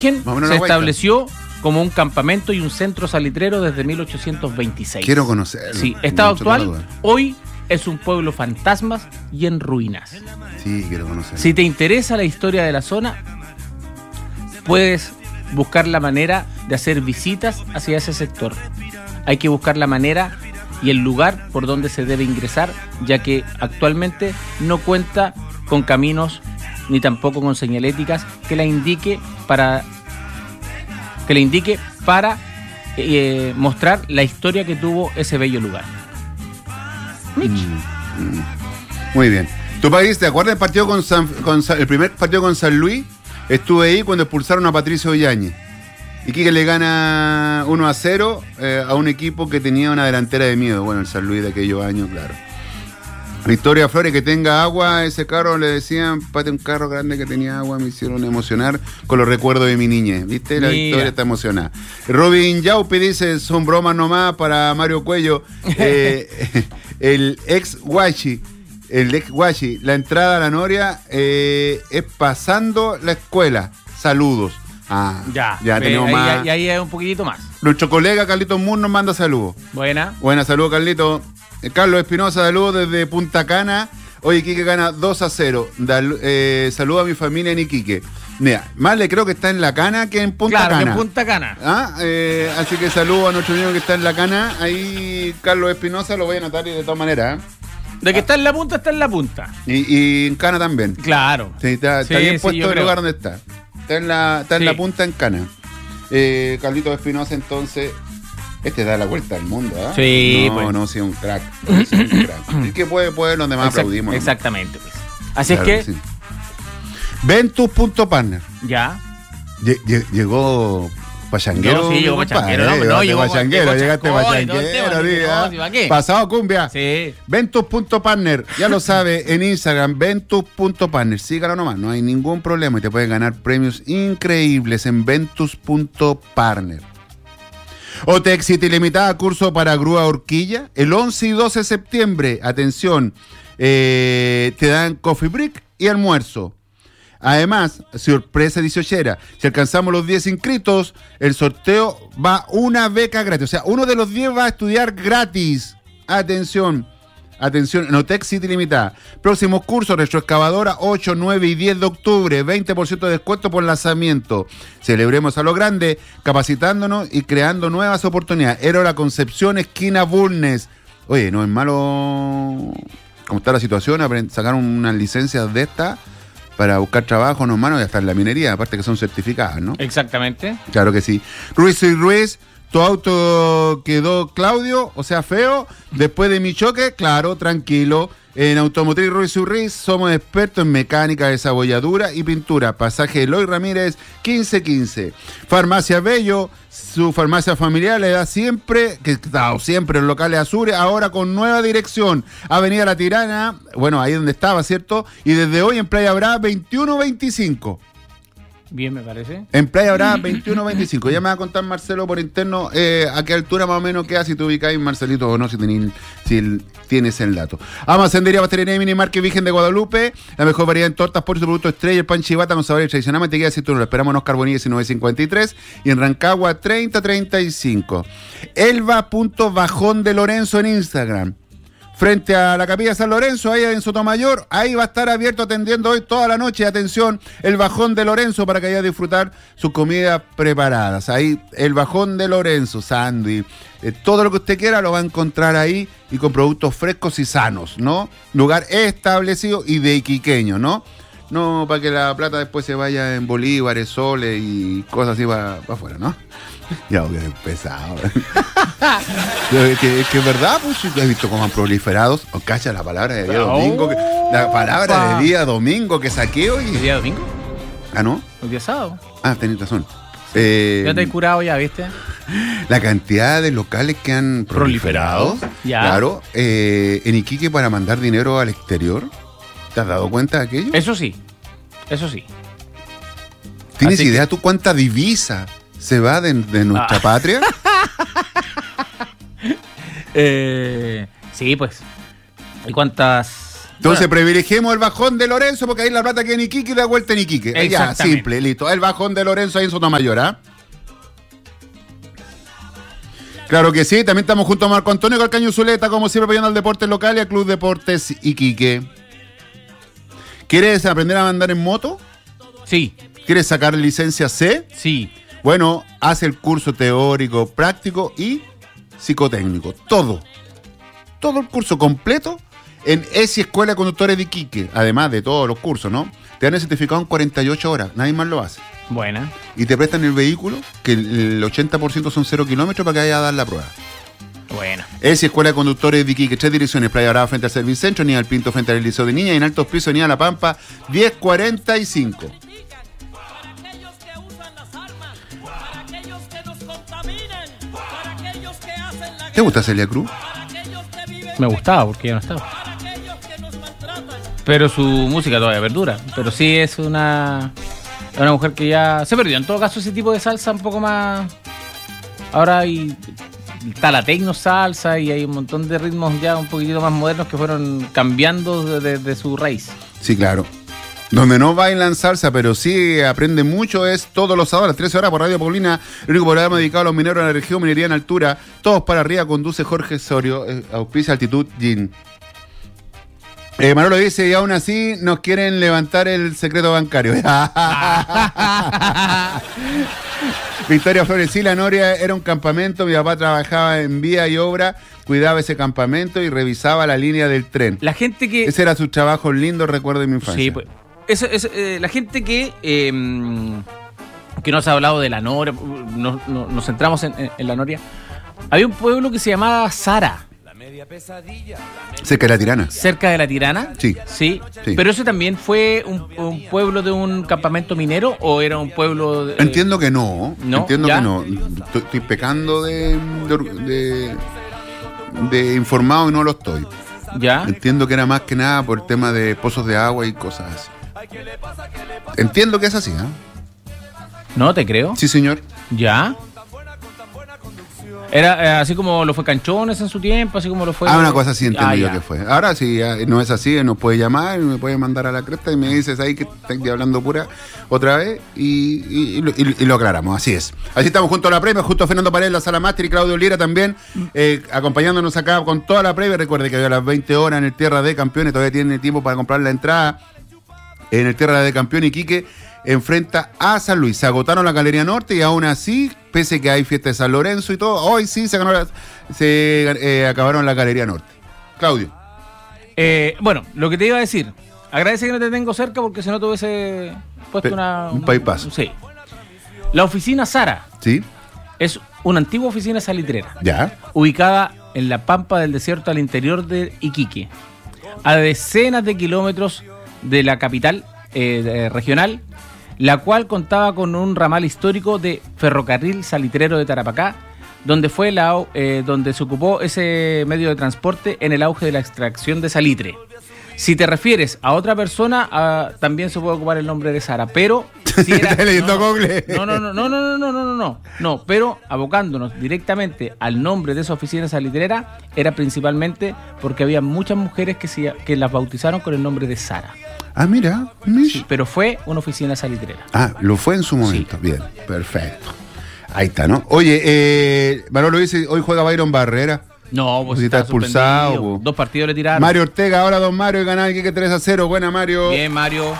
se estableció como un campamento y un centro salitrero desde 1826. Quiero conocerlo. Sí, estado actual, hoy es un pueblo fantasmas y en ruinas. Sí, quiero conocerlo. Si te interesa la historia de la zona, puedes buscar la manera de hacer visitas hacia ese sector. Hay que buscar la manera y el lugar por donde se debe ingresar, ya que actualmente no cuenta con caminos ni tampoco con señaléticas que la indique para mostrar la historia que tuvo ese bello lugar. Muy bien. ¿Tu país te acuerdas del partido el primer partido con San Luis? Estuve ahí cuando expulsaron a Patricio Yáñez. Iquique le gana 1-0 a un equipo que tenía una delantera de miedo. Bueno, el San Luis de aquellos años, claro. Victoria Flores, que tenga agua, ese carro le decían, pate un carro grande que tenía agua, me hicieron emocionar con los recuerdos de mi niñez, ¿viste? La Victoria está emocionada. Robin Yaupi dice, son bromas nomás para Mario Cuello, el ex Guachi, la entrada a la Noria es pasando la escuela, saludos. Ya tenemos ahí, más. Y ahí es un poquitito más. Nuestro colega Carlitos Moore nos manda saludos. Buena, saludos Carlitos. Carlos Espinosa, saludos desde Punta Cana. Oye, Iquique gana 2-0. Saludo a mi familia en Iquique. Mira, más le creo que está en La Cana que en Punta Cana. En Punta Cana. Así que saludo a nuestro amigo que está en La Cana. Ahí Carlos Espinosa lo voy a anotar de todas maneras. De que está en la punta, está en la punta. Y en Cana también. Claro. Sí, está bien puesto el lugar donde está. Está en la punta en Cana. Carlitos Espinosa, entonces, da la vuelta al mundo, ¿ah? Sí, No, sí, un crack. El que puede, los demás aplaudimos. Exactamente, pues. Así claro, es que... Sí. Ventus.partner. Ya. Llegó Pachanguero. Sí, llegó Pachanguero. Llegaste Pachanguero. Pasado cumbia. Sí. Ventus.partner. Ya lo sabe, en Instagram, Ventus.partner. Sígalo nomás, no hay ningún problema. Y te pueden ganar premios increíbles en Ventus.partner. OTEC City Limitada, curso para grúa horquilla. El 11 y 12 de septiembre, atención, te dan coffee break y almuerzo. Además, sorpresa 18era, si alcanzamos los 10 inscritos, el sorteo va una beca gratis. O sea, uno de los 10 va a estudiar gratis. Atención, en OTEC City Limitada. Próximos cursos, retroexcavadora 8, 9 y 10 de octubre, 20% de descuento por lanzamiento. Celebremos a lo grande, capacitándonos y creando nuevas oportunidades. Héroe La Concepción, esquina Bulnes. Oye, no es malo cómo está la situación, sacar unas licencias de esta para buscar trabajo, no, hermano, y hasta en la minería, aparte que son certificadas, ¿no? Exactamente. Claro que sí. Ruiz y Ruiz, tu auto quedó Claudio, o sea, feo, después de mi choque, claro, tranquilo. En Automotriz Ruiz y Ruiz somos expertos en mecánica, desabolladura y pintura. Pasaje Eloy Ramírez, 1515. Farmacia Bello, su farmacia familiar le da siempre en locales Azure, ahora con nueva dirección. Avenida La Tirana, bueno, ahí donde estaba, ¿cierto? Y desde hoy en Playa Brava, 2125. Bien, me parece. En Playa Brava, 2125. Ya me va a contar Marcelo por interno a qué altura más o menos queda, si tú ubicáis, Marcelito, o no, si tienes el dato. Almacenería Pastelería Mini Market Virgen de Guadalupe, la mejor variedad en tortas, por su producto estrella, el pan chivata con sabores tradicionalmente queda si tú no lo esperamos en Oscar Bonilla 1953 y en Rancagua 3035. Elba.bajón de Lorenzo en Instagram. Frente a la Capilla San Lorenzo, ahí en Sotomayor, ahí va a estar abierto atendiendo hoy toda la noche. Atención, el Bajón de Lorenzo para que vaya a disfrutar sus comidas preparadas. Ahí, el Bajón de Lorenzo, sándwich, todo lo que usted quiera lo va a encontrar ahí y con productos frescos y sanos, ¿no? Lugar establecido y de iquiqueño, ¿no? No para que la plata después se vaya en bolívares, soles y cosas así para afuera, ¿no? Ya, que pesado. Es que es verdad, pues, he visto cómo han proliferados. Cacha la palabra de día domingo. La palabra de día domingo que saqué hoy. ¿El día domingo? Ah, ¿no? El día sábado. Ah, tenés razón. Ya te he curado ya, ¿viste? La cantidad de locales que han proliferado. Ya. Claro. En Iquique para mandar dinero al exterior. ¿Te has dado cuenta de aquello? Eso sí. ¿Tienes idea tú cuánta divisa se va de nuestra patria? Sí, pues. ¿Y cuántas Entonces Bueno. privilegiemos el bajón de Lorenzo porque ahí la plata queda en Iquique y da vuelta en Iquique. Ya, Exactamente. simple, listo. El bajón de Lorenzo ahí en Sotomayor, ¿ah? Claro que sí, también estamos junto a Marco Antonio Calcaño Zuleta, como siempre apoyando al deporte local y al Club Deportes Iquique. ¿Quieres aprender a andar en moto? Sí, ¿Quieres sacar licencia C? sí. Bueno, haz el curso teórico, práctico y psicotécnico. Todo el curso completo en ESI Escuela de Conductores de Iquique. Además de todos los cursos, ¿no? Te dan el certificado en 48 horas. Nadie más lo hace. Buena. Y te prestan el vehículo, que el 80% son 0 kilómetros para que vaya a dar la prueba. Buena. ESI Escuela de Conductores de Iquique. 3 direcciones. Playa Brava frente al Service Centro, ni al Pinto frente al Liceo de Niña y en Altos Pisos, ni a La Pampa, 1045. ¿Te gusta Celia Cruz? Me gustaba porque ya no estaba. Pero su música todavía perdura. Pero sí es una mujer que ya se perdió. En todo caso, ese tipo de salsa un poco más. Ahora está la tecno salsa y hay un montón de ritmos ya un poquitito más modernos que fueron cambiando de su raíz. Sí, claro. Donde no bailan salsa, pero sí aprende mucho es todos los sábados, 13 horas por Radio Paulina, el único programa dedicado a los mineros en la región, minería en altura. Todos para arriba, conduce Jorge Sorio, auspicia Altitud Gin. Manolo dice, y aún así nos quieren levantar el secreto bancario. Victoria Florencila Noria era un campamento, mi papá trabajaba en vía y obra, cuidaba ese campamento y revisaba la línea del tren. La gente que... Ese era su trabajo lindo, recuerdo de mi infancia. Sí, pues. La gente que nos ha hablado de la Noria, nos centramos en la Noria. Había un pueblo que se llamaba Sara. Cerca de La Tirana. Cerca de La Tirana. Sí. Sí. Sí. Pero eso también fue un pueblo de un campamento minero o era un pueblo de, Entiendo que no. ¿no? Entiendo ¿Ya? que no. Estoy pecando de informado y no lo estoy. ¿Ya? Entiendo que era más que nada por el tema de pozos de agua y cosas así. Entiendo que es así, ¿eh? No te creo. Sí, señor. ¿Ya? Era así como lo fue Canchones en su tiempo, así como lo fue... Una cosa así entiendo yo ya. que fue. Ahora si no es así, nos puede llamar, me puede mandar a la cresta y me dices ahí que estoy hablando pura otra vez y lo aclaramos, así es. Así estamos junto a la previa, junto a Fernando Paredes, la Sala Máster y Claudio Liera también, acompañándonos acá con toda la previa. Recuerde que a las 20 horas en el Tierra de Campeones, todavía tiene tiempo para comprar la entrada. En el Tierra de Campeones, Iquique enfrenta a San Luis. Se agotaron la Galería Norte y aún así, pese que hay fiesta de San Lorenzo y todo, hoy sí se acabaron la Galería Norte. Claudio. Bueno, lo que te iba a decir, agradece que no te tengo cerca porque si no te hubiese puesto un bypass. Sí. La oficina Sara ¿Sí? es una antigua oficina salitrera, ¿Ya? ubicada en la pampa del desierto al interior de Iquique, a decenas de kilómetros de la capital regional, la cual contaba con un ramal histórico de ferrocarril salitrero de Tarapacá, donde fue donde se ocupó ese medio de transporte en el auge de la extracción de salitre. Si te refieres a otra persona, también se puede ocupar el nombre de Sara, pero si era, ¿Estás leyendo Google? no, pero abocándonos directamente al nombre de esa oficina salitrera, era principalmente porque había muchas mujeres que las bautizaron con el nombre de Sara. Ah, mira. Sí, pero fue una oficina salitrera. Ah, lo fue en su momento. Sí. Bien, perfecto. Ahí está, ¿no? Oye, Manolo dice, hoy juega Byron Barrera. No, pues está expulsado. suspendido. 2 partidos le tiraron. Mario Ortega, ahora don Mario, y ganar el Iquique 3-0. Buena, Mario. Bien, Mario.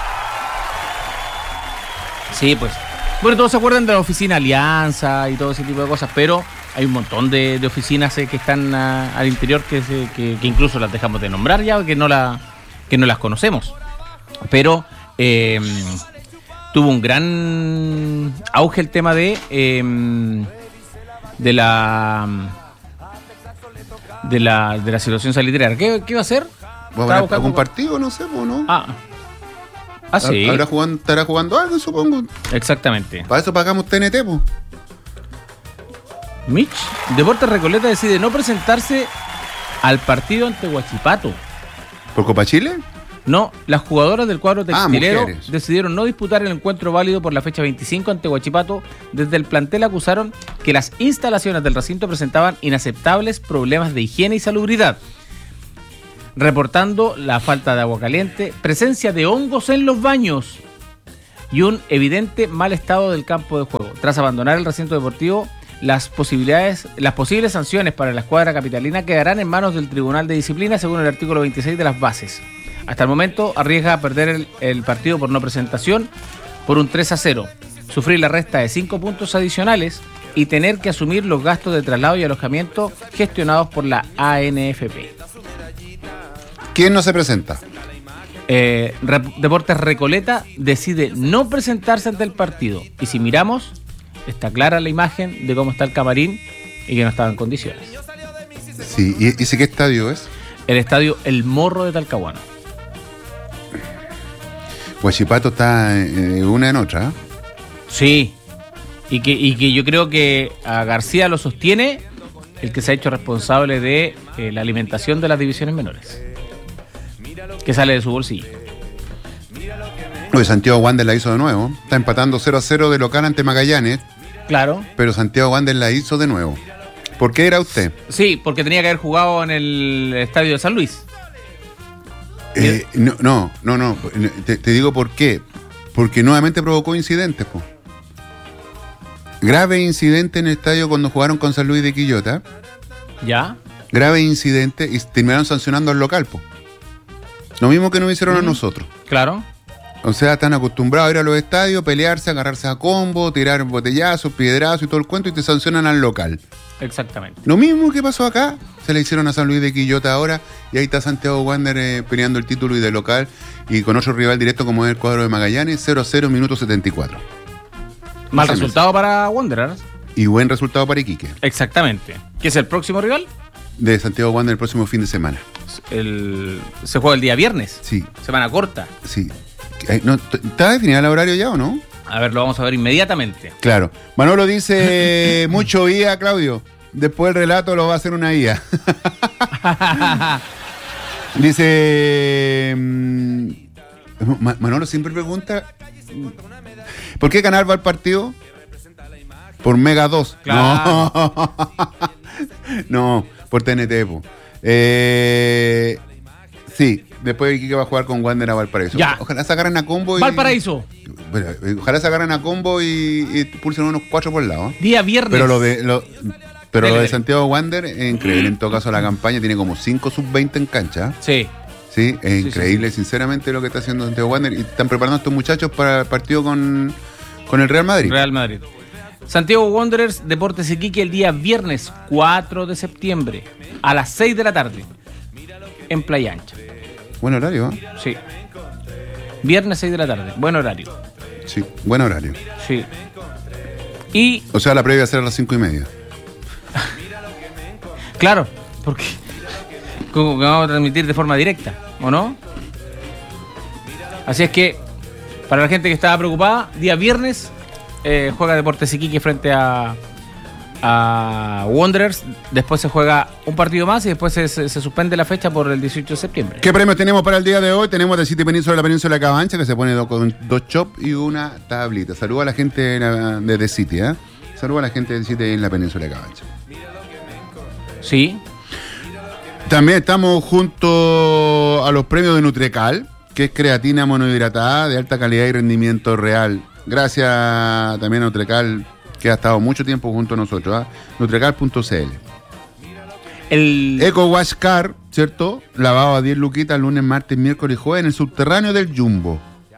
Sí, pues. Bueno, todos se acuerdan de la oficina Alianza y todo ese tipo de cosas, pero hay un montón de oficinas que están al interior que incluso las dejamos de nombrar ya, que no las conocemos. Pero tuvo un gran auge el tema de la situación salitrera. ¿Qué va a hacer? ¿Algún partido? No sé, ¿no? Sí. ¿Estará jugando algo, supongo? Exactamente. Para eso pagamos TNT, pues. Mitch, Deportes Recoleta decide no presentarse al partido ante Huachipato. ¿Por Copa Chile? No, las jugadoras del cuadro textilero mujeres. decidieron no disputar el encuentro válido por la fecha 25 ante Huachipato. Desde el plantel acusaron que las instalaciones del recinto presentaban inaceptables problemas de higiene y salubridad. reportando la falta de agua caliente, presencia de hongos en los baños y un evidente mal estado del campo de juego. Tras abandonar el recinto deportivo, las posibles sanciones para la escuadra capitalina quedarán en manos del Tribunal de Disciplina según el artículo 26 de las bases. Hasta el momento arriesga perder el partido por no presentación por un 3-0, sufrir la resta de 5 puntos adicionales y tener que asumir los gastos de traslado y alojamiento gestionados por la ANFP. ¿Quién no se presenta? Deportes Recoleta decide no presentarse ante el partido. Y si miramos, está clara la imagen de cómo está el camarín y que no estaba en condiciones. Sí, ¿y qué estadio es? El estadio El Morro de Talcahuano. Huachipato está una en otra, ¿eh? Sí, y que yo creo que a García lo sostiene el que se ha hecho responsable de la alimentación de las divisiones menores, que sale de su bolsillo. Oye, Santiago Wander la hizo de nuevo. Está empatando 0-0 de local ante Magallanes. Claro. Pero Santiago Wander la hizo de nuevo. ¿Por qué era usted? Sí, porque tenía que haber jugado en el estadio de San Luis. No. Te digo por qué. Porque nuevamente provocó incidentes, po. Grave incidente en el estadio cuando jugaron con San Luis de Quillota. ¿Ya? Grave incidente y terminaron sancionando al local, po. Lo mismo que nos hicieron a nosotros. Claro. O sea, están acostumbrados a ir a los estadios, pelearse, agarrarse a combo, tirar botellazos, piedrazos y todo el cuento y te sancionan al local. Exactamente. Lo mismo que pasó acá, se le hicieron a San Luis de Quillota ahora y ahí está Santiago Wander peleando el título y de local y con otro rival directo como es el cuadro de Magallanes, 0-0, minuto 74. Mal resultado para Wanderers. Y buen resultado para Iquique. Exactamente. ¿Qué es el próximo rival? De Santiago Wander el próximo fin de semana. Se juega el día viernes. Sí. Semana corta. Sí. ¿Está definida el horario ya o no? A ver, lo vamos a ver inmediatamente. Claro. Manolo dice mucho IA, Claudio. Después el relato lo va a hacer una IA. Dice... Manolo siempre pregunta... ¿Por qué canal va el partido? Por Mega 2. Claro. No, por TNT. Sí, después Iquique va a jugar con Wander a Valparaíso. Ya. Ojalá sacaran a combo y... Valparaíso. Bueno, ojalá sacaran a combo y pulsen unos 4 por lado. Día viernes. Pero lo de Santiago Wander es increíble. En todo caso, la campaña tiene como 5 sub-20 en cancha. Sí. Sí, es increíble, sinceramente, lo que está haciendo Santiago Wander. Y están preparando a estos muchachos para el partido con el Real Madrid. Real Madrid. Santiago Wanderers, Deportes Iquique el día viernes 4 de septiembre a las 6 de la tarde en Playa Ancha. Buen horario, ¿eh? Sí. Viernes 6 de la tarde. Buen horario. Sí, buen horario. Sí. Y... O sea, la previa va a ser a las 5:30. Claro, porque como que vamos a transmitir de forma directa, ¿o no? Así es que, para la gente que estaba preocupada, día viernes juega Deportes Iquique frente a Wanderers. Después se juega un partido más y después se suspende la fecha por el 18 de septiembre. ¿Qué premios tenemos para el día de hoy? Tenemos de City Península la Península de Cabancha, que se pone con 2 chops y una tablita. Saludos a la gente de The City, ¿eh? Saludos a la gente de The City en la Península de Cabancha. Sí. También estamos junto a los premios de Nutrecal, que es creatina monohidratada de alta calidad y rendimiento real. Gracias también a Nutrecal, que ha estado mucho tiempo junto a nosotros, ¿eh? Nutrecal.cl. El Eco Wash Car, ¿cierto? Lavado a 10 luquitas lunes, martes, miércoles y jueves en el subterráneo del Jumbo.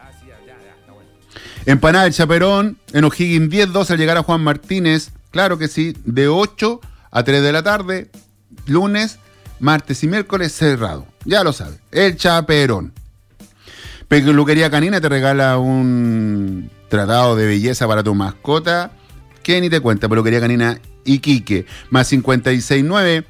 Empanada del Chaperón en O'Higgins 10-12 al llegar a Juan Martínez. Claro que sí, de 8 a 3 de la tarde, lunes, martes y miércoles cerrado. Ya lo sabes, el Chaperón. Peluquería Canina te regala un tratado de belleza para tu mascota. ¿Qué ni te cuenta? Peluquería Canina Iquique. Más 569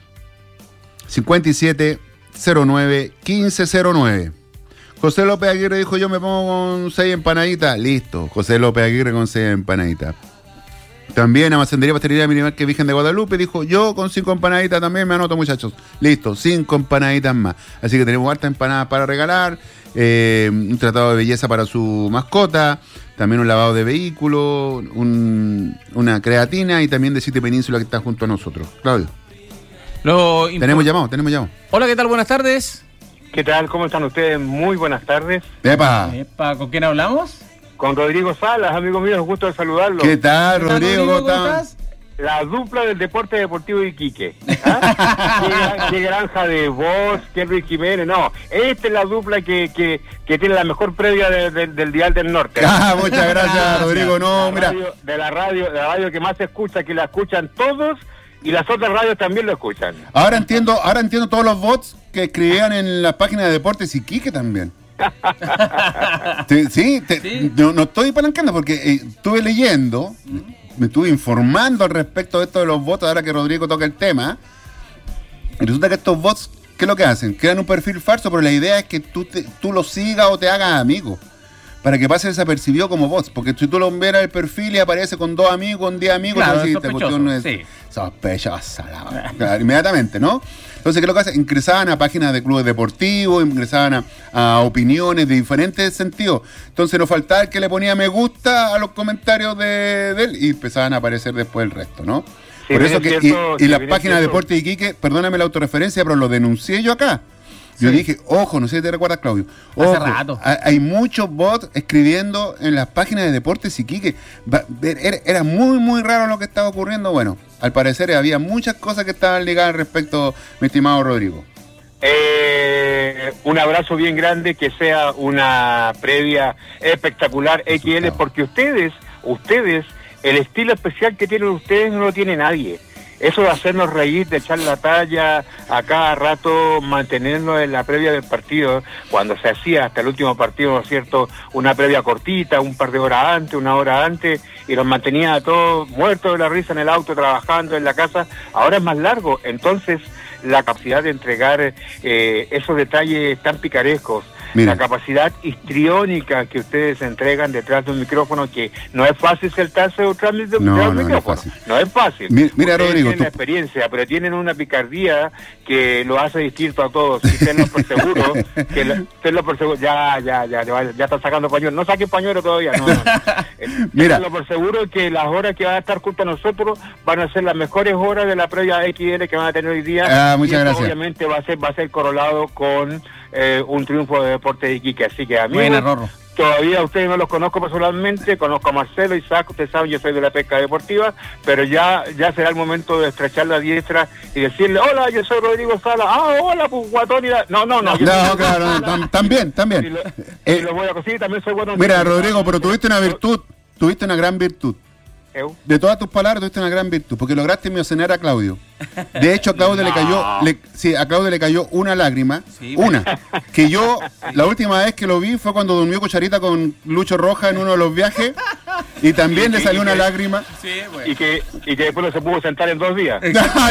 5709 1509. José López Aguirre dijo: yo me pongo con 6 empanaditas. Listo, José López Aguirre con 6 empanaditas. También Amacendería Pastelería Minimal que Virgen de Guadalupe dijo: yo con 5 empanaditas también me anoto, muchachos. Listo, 5 empanaditas más. Así que tenemos hartas empanadas para regalar, un tratado de belleza para su mascota, también un lavado de vehículo, una creatina y también de City Península que está junto a nosotros. Claudio. Tenemos llamado. Hola, ¿qué tal? Buenas tardes. ¿Qué tal? ¿Cómo están ustedes? Muy buenas tardes. Epa. Epa, ¿con quién hablamos? Con Rodrigo Salas, amigo mío, un gusto de saludarlo. ¿Qué tal, Rodrigo? ¿Cómo estás? La dupla del deporte deportivo de Iquique. ¿Ah? qué granja de voz, qué Luis Jiménez. No, esta es la dupla que tiene la mejor previa del Dial del Norte. Muchas gracias, Rodrigo. No, mira. De la radio que más se escucha, que la escuchan todos, y las otras radios también lo escuchan. Ahora entiendo todos los bots que escribían en la página de Deportes Iquique también. Sí. No estoy palancando porque estuve leyendo, me estuve informando al respecto de esto de los bots, ahora que Rodrigo toca el tema, y resulta que estos bots, ¿qué es lo que hacen? Crean un perfil falso, pero la idea es que tú lo sigas o te hagas amigo, para que pase desapercibido como bots, porque si tú lo ves el perfil y aparece con 2 amigos, con 10 amigos, claro, esta cuestión no es sospechosa, claro, inmediatamente, ¿no? Entonces, ¿qué es lo que hacen? Ingresaban a páginas de clubes deportivos, ingresaban a opiniones de diferentes sentidos. Entonces, nos faltaba el que le ponía me gusta a los comentarios de él y empezaban a aparecer después el resto, ¿no? Sí, por eso que cierto, y las páginas de Deportes Iquique, perdóname la autorreferencia, pero lo denuncié yo acá. Yo dije, ojo, no sé si te recuerdas, Claudio. Ojo, hace rato. Hay muchos bots escribiendo en las páginas de Deportes Iquique. Era muy, muy raro lo que estaba ocurriendo. Bueno, al parecer había muchas cosas que estaban ligadas al respecto, mi estimado Rodrigo. Un abrazo bien grande, que sea una previa espectacular, XL, porque ustedes, el estilo especial que tienen ustedes no lo tiene nadie. Eso de hacernos reír, de echar la talla a cada rato, mantenernos en la previa del partido, cuando se hacía hasta el último partido, ¿no es cierto?, una previa cortita, un par de horas antes, una hora antes, y los mantenía a todos muertos de la risa en el auto, trabajando en la casa. Ahora es más largo, entonces la capacidad de entregar esos detalles tan picarescos, la capacidad histriónica que ustedes entregan detrás de un micrófono, que no es fácil sentarse detrás de un micrófono. No es fácil. Mira, Rodrigo, tienen la experiencia, pero tienen una picardía que lo hace distinto a todos. Y tenlo por seguro, ya están sacando pañuelo. No saquen pañuelo todavía, no. Mira, tenlo por seguro que las horas que van a estar junto a nosotros van a ser las mejores horas de la previa XL que van a tener hoy día. Muchas gracias. Obviamente va a ser corolado con un triunfo de Deportes de Iquique. Así que, amigos, todavía ustedes no los conozco personalmente, conozco a Marcelo, Isaac, ustedes saben, yo soy de la pesca deportiva, pero ya será el momento de estrechar la diestra y decirle, hola, yo soy Rodrigo Sala. Hola, pues Guatón. No, claro, también. Y lo voy a conseguir, también soy Guatón. Mira, Rodrigo, pero tuviste una gran virtud. De todas tus palabras tuviste una gran virtud, porque lograste emocionar a Claudio. De hecho, a Claudio le cayó una lágrima, que yo, la última vez que lo vi fue cuando durmió cucharita con Lucho Roja en uno de los viajes, y también le salió una lágrima. Sí, bueno. Y que después no se pudo sentar en 2 días.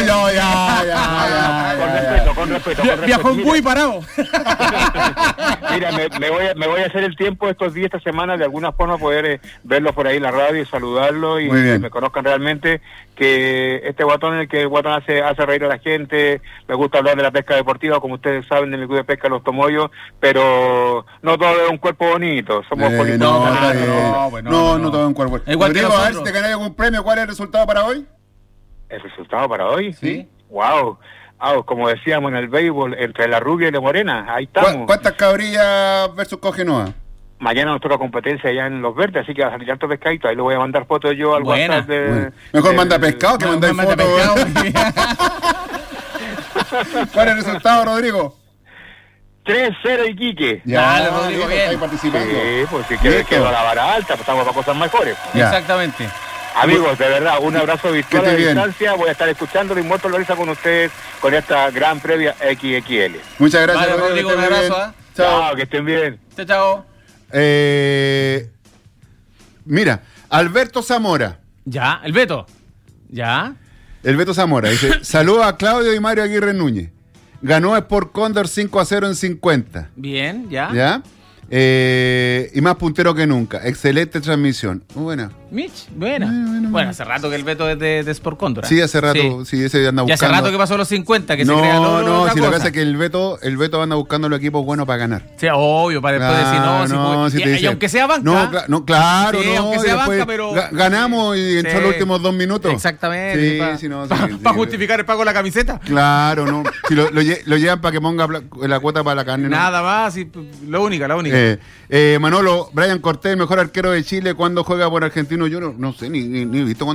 Con respeto. Viajó muy parado. Mira, me voy a hacer el tiempo estos días, esta semana, de alguna forma poder verlo por ahí en la radio y saludarlo y que me conozcan realmente, que este Guatón, el que Guatón hace reír a la gente. Me gusta hablar de la pesca deportiva, como ustedes saben, de mi club de pesca Los Tomoyos, pero no todo es un cuerpo bonito. Somos no todo es un cuerpo. Rodrigo, a ver si te ganas algún premio. ¿Cuál es el resultado para hoy? ¿El resultado para hoy? Sí. Wow, como decíamos en el béisbol, entre la rubia y la morena, ahí estamos. ¿Cuántas cabrillas versus Cogenoa? Mañana nos toca competencia allá en Los Verdes, así que va a salir harto pescadito. Ahí le voy a mandar fotos yo al WhatsApp. Mejor manda pescado que mandáis fotos. ¿Cuál es el resultado, Rodrigo? 3-0 Iquique. Ya, Rodrigo, bien. Participando. Sí, pues si quieres que la vara alta, pues estamos para cosas mejores. Exactamente. Amigos, de verdad, un abrazo virtual a distancia. Voy a estar escuchando y muerto Lorisa con ustedes con esta gran previa XXL. Muchas gracias, vale, Rodrigo. Un abrazo. Chao, que estén bien. Chao. Mira, Alberto Zamora. Ya, el Beto. Ya. El Beto Zamora dice: saludos a Claudio y Mario Aguirre Núñez. Ganó Sport Cóndor 5-0 en 50. Bien, ya. ¿Ya? Y más puntero que nunca. Excelente transmisión. Muy buena. Mitch, buena. Bueno, hace rato que el Beto es de Sport Cóndor. Sí, hace rato. Sí, ese anda buscando. Y hace rato que pasó los 50, que no, se crea no, otra si lo que cosa. pasa es que el Beto anda buscando los equipos buenos para ganar. Sí, obvio, para después decir, si te y dice- aunque sea banca. No, claro, Sí, no. aunque y sea después banca, pero- ganamos y entró Sí. los últimos 2 minutos. Exactamente. Para justificar el pago de la camiseta. Claro, no. Si lo llevan para que ponga la cuota para la carne. ¿no? Nada más, y la única. Manolo, Brian Cortés, mejor arquero de Chile, ¿cuándo juega por Argentino? Yo no sé, ni he visto cuándo